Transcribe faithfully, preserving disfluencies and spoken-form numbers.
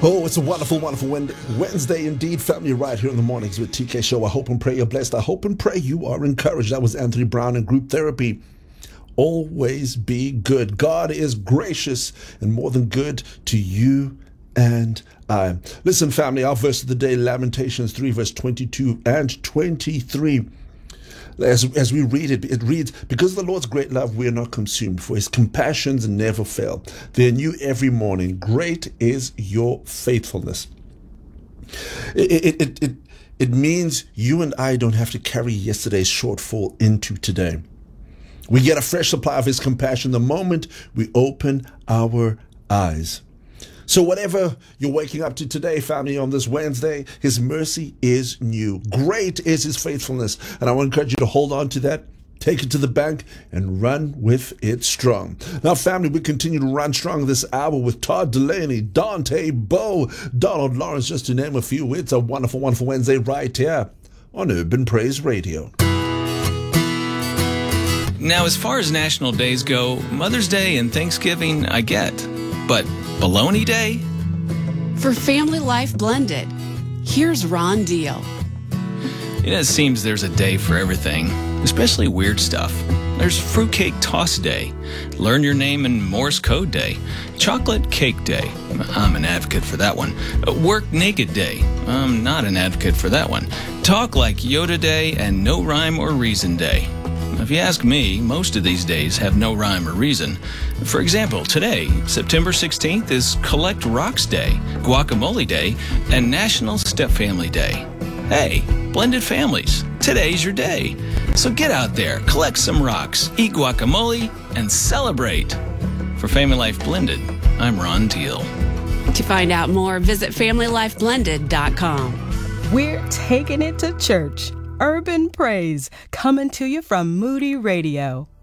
Oh, it's a wonderful, wonderful Wednesday indeed, family, right here in the mornings with T K Show. I hope and pray you're blessed. I hope and pray you are encouraged. That was Anthony Brown and Group Therapy. Always be good. God is gracious and more than good to you and I. Listen, family, our verse of the day, Lamentations three, verse twenty-two and twenty-three. As, as we read it, it reads, because of the Lord's great love, we are not consumed, for his compassions never fail. They are new every morning. Great is your faithfulness. It, it, it, it, it means you and I don't have to carry yesterday's shortfall into today. We get a fresh supply of his compassion the moment we open our eyes. So whatever you're waking up to today, family, on this Wednesday, his mercy is new. Great is his faithfulness. And I want to encourage you to hold on to that, take it to the bank, and run with it strong. Now, family, we continue to run strong this hour with Todd Delaney, Dante Bowe, Donald Lawrence, just to name a few. It's a wonderful, wonderful Wednesday right here on Urban Praise Radio. Now, as far as national days go, Mother's Day and Thanksgiving, I get. But Bologna Day? For Family Life Blended, here's Ron Deal. You know, it seems there's a day for everything, especially weird stuff. There's Fruitcake Toss Day, Learn Your Name in Morse Code Day, Chocolate Cake Day. I'm an advocate for that one. Work Naked Day. I'm not an advocate for that one. Talk Like Yoda Day and No Rhyme or Reason Day. If you ask me, most of these days have no rhyme or reason. For example, today, September sixteenth, is Collect Rocks Day, Guacamole Day, and National Stepfamily Day. Hey, blended families, today's your day. So get out there, collect some rocks, eat guacamole, and celebrate. For Family Life Blended, I'm Ron Teal. To find out more, visit family life blended dot com. We're taking it to church. Urban Praise, coming to you from Moody Radio.